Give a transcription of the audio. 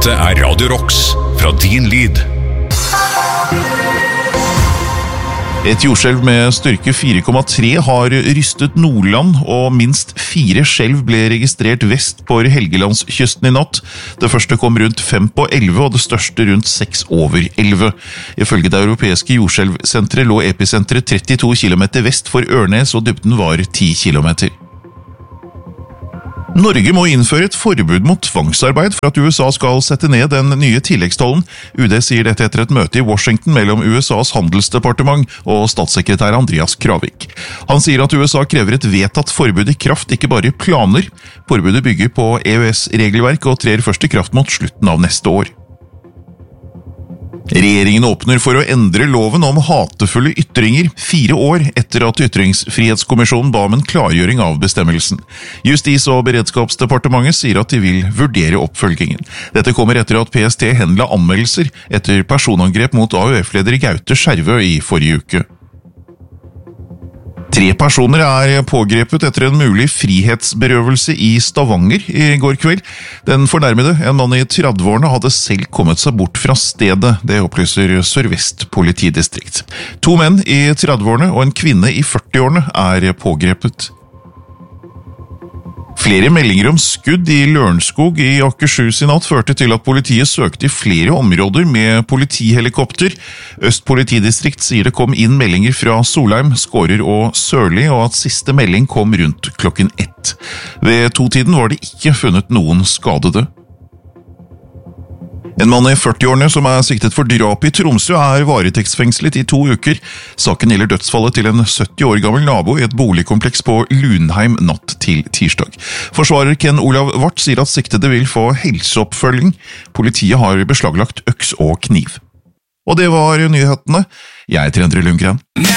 Dette Radio Rocks fra Din Lyd. Et jordskjelv med styrke 4,3 har rystet Nordland, og minst 4 skjelv ble registrert vest på Helgelandskysten i natt. Det første kom rundt 5 på 11, og det største rundt 6 over 11. Ifølge det europeiske jordskjelvsenteret lå episenteret 32 km vest for Ørnes, og dybden var 10 km. Norge må innføre et forbud mot tvangsarbeid for at USA skal sette ned den nye tilleggstollen. UD sier dette etter et møte i Washington mellom USAs handelsdepartement og statssekretær Andreas Kravik. Han sier at USA krever et vedtatt forbud i kraft, ikke bare planer. Forbudet bygger på EØS-regelverk og trer først i kraft mot slutten av neste år. Regjeringen åpner for å endre loven om hatefulle ytringer 4 år etter at Ytringsfrihetskommisjonen ba om en klargjøring av bestemmelsen. Justis- og beredskapsdepartementet sier at de vil vurdere oppfølgingen. Dette kommer etter at PST henla anmeldelser etter personangrep mot AUF-leder Gaute Skjervø i forrige uke. 3 personer er pågrepet etter en mulig frihetsberøvelse i Stavanger i går kveld. Den fornærmede, en mann i 30-årene, hadde selv kommet seg bort fra stedet. Det opplyser Sør-Vest politidistrikt. 2 menn i 30-årene og en kvinne i 40-årene er pågrepet. Flere meldinger om skudd i Lørenskog i Akershus i natt førte til at politiet søkte i flere områder med politihelikopter. Øst politidistrikt sier det kom inn meldinger fra Solheim, Skårer og Sørli, og at siste melding kom rundt klokken 1. Ved 2-tiden var det ikke funnet noen skadede. En mann i 40-årene som er siktet for drap i Tromsø er varetektsfengslet i 2 uker. Saken gjelder dødsfallet til en 70 år gammel nabo i et boligkompleks på Lunheim natt til tirsdag. Forsvarer Ken Olav Vart sier at siktede vil få helseoppfølging. Politiet har beslaglagt øks og kniv. Og det var nyhetene. Jeg heter Endre Lundgren.